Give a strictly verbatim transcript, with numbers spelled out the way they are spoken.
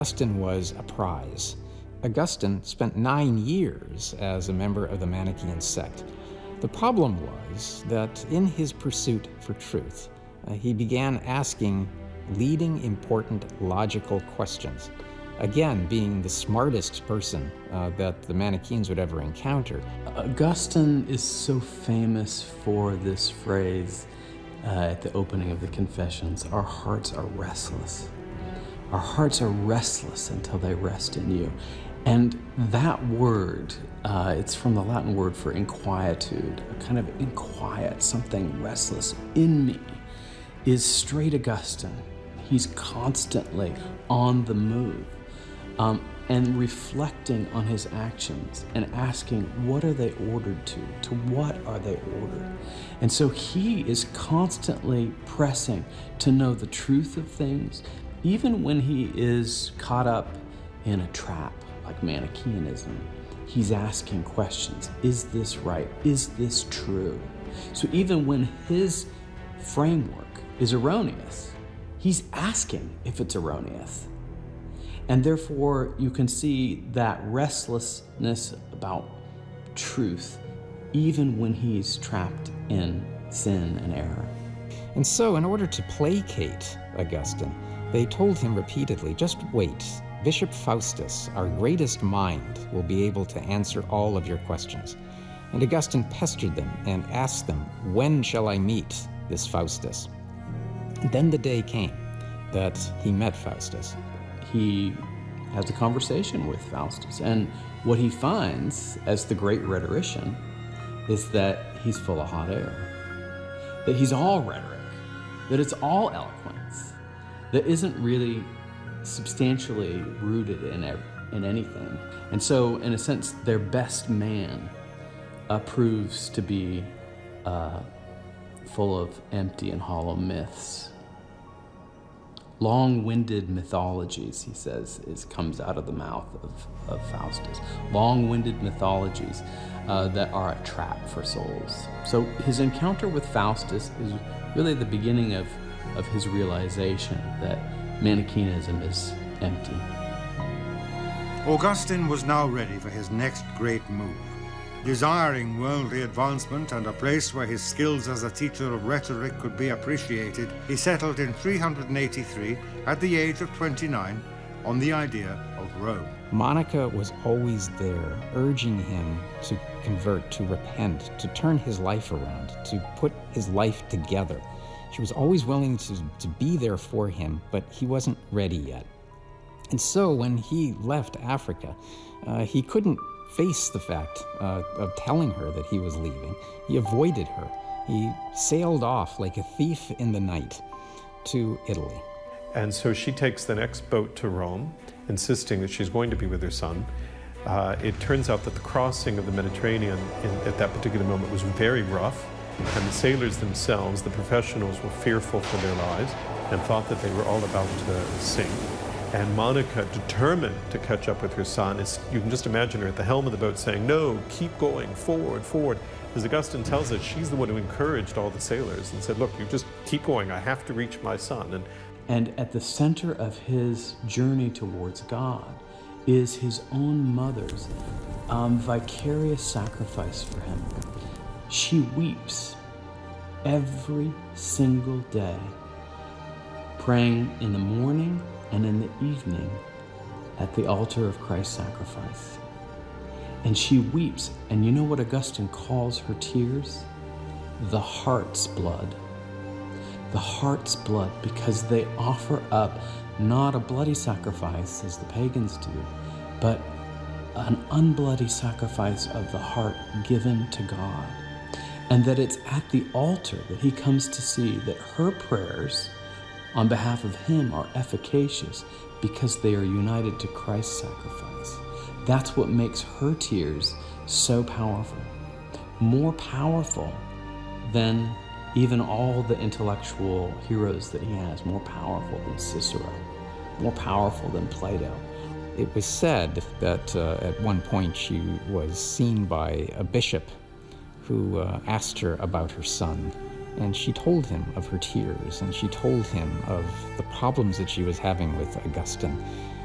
Augustine was a prize. Augustine spent nine years as a member of the Manichaean sect. The problem was that in his pursuit for truth, uh, he began asking leading, important, logical questions. Again, being the smartest person uh, that the Manichaeans would ever encounter. Augustine is so famous for this phrase uh, at the opening of the Confessions: our hearts are restless. Our hearts are restless until they rest in you. And that word, uh, it's from the Latin word for inquietude, a kind of inquiet, something restless in me, is straight Augustine. He's constantly on the move um, and reflecting on his actions and asking, what are they ordered to? To what are they ordered? And so he is constantly pressing to know the truth of things, even when he is caught up in a trap like Manichaeanism. He's asking questions. Is this right? Is this true? So even when his framework is erroneous, he's asking if it's erroneous. And therefore, you can see that restlessness about truth, even when he's trapped in sin and error. And so, in order to placate Augustine, they told him repeatedly, just wait. Bishop Faustus, our greatest mind, will be able to answer all of your questions. And Augustine pestered them and asked them, when shall I meet this Faustus? And then the day came that he met Faustus. He has a conversation with Faustus, and what he finds as the great rhetorician is that he's full of hot air, that he's all rhetoric, that it's all eloquence, that isn't really substantially rooted in in anything. And so, in a sense, their best man uh, proves to be uh, full of empty and hollow myths. Long-winded mythologies, he says, is comes out of the mouth of, of Faustus. Long-winded mythologies uh, that are a trap for souls. So his encounter with Faustus is really the beginning of, of his realization that Manichaeanism is empty. Augustine was now ready for his next great move. Desiring worldly advancement and a place where his skills as a teacher of rhetoric could be appreciated, he settled in three hundred eighty-three, at the age of twenty-nine, on the idea of Rome. Monica was always there, urging him to convert, to repent, to turn his life around, to put his life together. She was always willing to, to be there for him, but he wasn't ready yet. And so when he left Africa, uh, he couldn't face the fact uh, of telling her that he was leaving. He avoided her. He sailed off like a thief in the night to Italy. And so she takes the next boat to Rome, insisting that she's going to be with her son. Uh, it turns out that the crossing of the Mediterranean in, at that particular moment was very rough, and the sailors themselves, the professionals, were fearful for their lives and thought that they were all about to sink. And Monica, determined to catch up with her son, is, you can just imagine her at the helm of the boat saying, no, keep going, forward, forward. As Augustine tells us, she's the one who encouraged all the sailors and said, look, you just keep going, I have to reach my son. And, and at the center of his journey towards God is his own mother's um, vicarious sacrifice for him. She weeps every single day, praying in the morning and in the evening at the altar of Christ's sacrifice. And she weeps, and you know what Augustine calls her tears? The heart's blood. The heart's blood, because they offer up not a bloody sacrifice as the pagans do, but an unbloody sacrifice of the heart given to God. And that it's at the altar that he comes to see that her prayers on behalf of him are efficacious because they are united to Christ's sacrifice. That's what makes her tears so powerful. More powerful than even all the intellectual heroes that he has. More powerful than Cicero. More powerful than Plato. It was said that uh, at one point she was seen by a bishop who uh, asked her about her son. And she told him of her tears, and she told him of the problems that she was having with Augustine.